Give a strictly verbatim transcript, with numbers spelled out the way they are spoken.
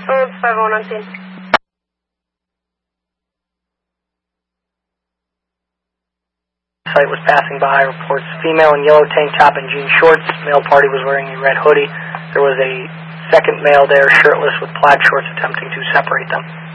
Hold five one on scene. Site was passing by, reports female in yellow tank top and jean shorts. Male party was wearing a red hoodie. There was a second male there, shirtless with plaid shorts, attempting to separate them.